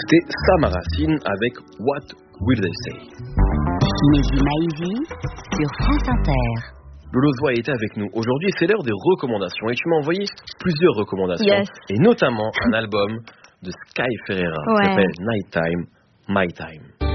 écouter Sam Racine avec What Will They Say. Mehdi Maizi sur France Inter. Lolo Zoa était avec nous. Aujourd'hui, c'est l'heure des recommandations. Et tu m'as envoyé plusieurs recommandations. Yes. Et notamment un album de Sky Ferreira qui s'appelle Nighttime, My Time.